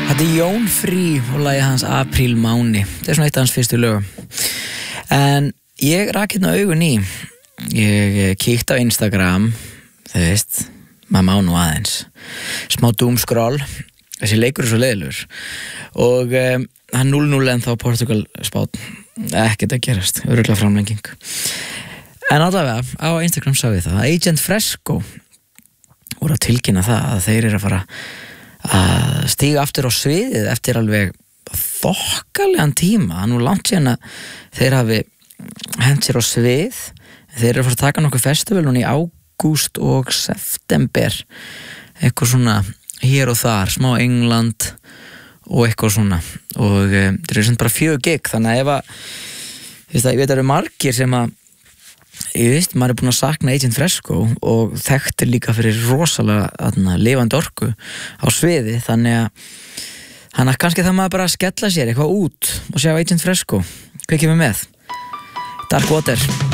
Þetta Jón Frí og lagið hans Aprílmáni. Þetta svona eitt af hans fyrstu lögum. En ég rak hérna augun í. Ég kíkti á Instagram, þú veist, maður má nú aðeins. Smá doomscroll, þessi leikur svo leiðilegur. Og hann 0-0 en þá Portugal spátt. Ekkert að gerast, örugglega framlenging. En allavega, á Instagram sá ég það. Agent Fresco voru að tilkynna það að þeir eru að fara að stíga aftur á sviðið eftir alveg þokkalegan tíma. Nú langt síðan að þeir hafi hent sér á svið. Þeir eru að fara að taka nokkuð festival núna í ágúst og september, eitthvað svona hér og þar, smá England og eitthvað svona, og þeir eru sem bara 4 gig, þannig að ef að ég veit að það eru margir sem að maður er búin að sakna Agent Fresco og þekktir líka fyrir rosalega lifandi orku á sviði, þannig að kannski það maður bara að skella sér eitthvað út og sjá Agent Fresco. Hvað kemur með? Dark Water.